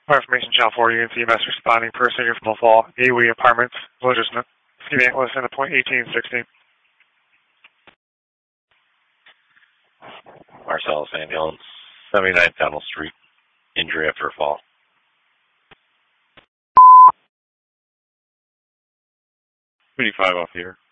More information, Channel 4 units, EMS responding, person here from the fall, AWE Apartments, Villagersman. Steve Antlis in a point 1816. Marcellus ambulance, 79 Tunnel Street, injury after a fall. 25 off here.